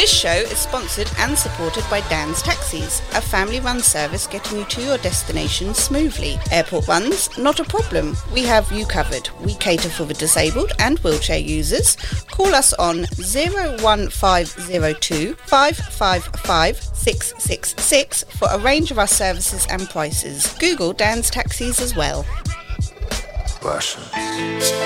This show is sponsored and supported by Dan's Taxis, a family-run service getting you to your destination smoothly. Airport runs, not a problem. We have you covered. We cater for the disabled and wheelchair users. Call us on 01502 555 666 for a range of our services and prices. Google Dan's Taxis as well.